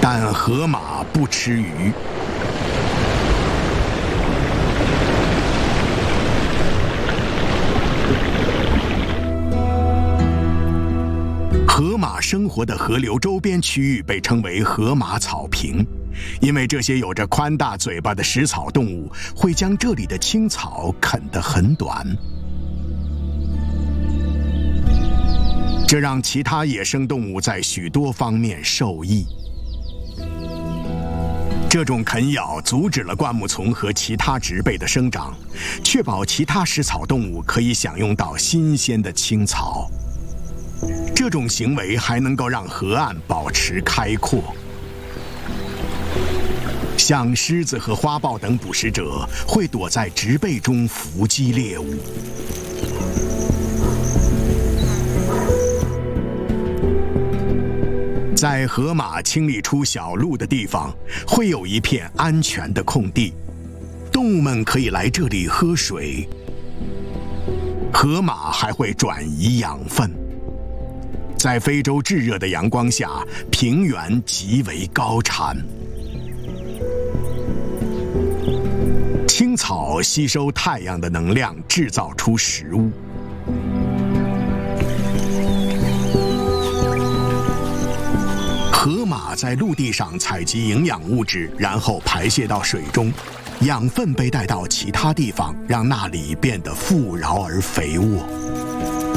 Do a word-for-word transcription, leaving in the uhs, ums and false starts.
但河马不吃鱼。河马生活的河流周边区域被称为河马草坪，因为这些有着宽大嘴巴的食草动物会将这里的青草啃得很短，这让其他野生动物在许多方面受益。这种啃咬阻止了灌木丛和其他植被的生长，确保其他食草动物可以享用到新鲜的青草。这种行为还能够让河岸保持开阔。像狮子和花豹等捕食者会躲在植被中伏击猎物。在河马清理出小路的地方，会有一片安全的空地，动物们可以来这里喝水。河马还会转移养分。在非洲炙热的阳光下，平原极为高产。青草吸收太阳的能量，制造出食物。河马在陆地上采集营养物质，然后排泄到水中，养分被带到其他地方，让那里变得富饶而肥沃。